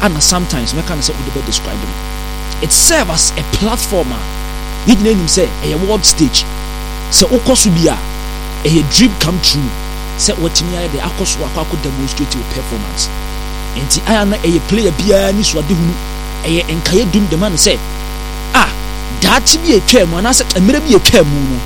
and sometimes me can say we dey describe it. It serves as a platform. You know say a world stage. So okoso bia a dream come true. Say what me dey akoso akọ demonstrate your performance. Enti aya na a player bia ni so ade hunu enkaye dum de man say dachi bi etwa mu na say emere bi etwa mu no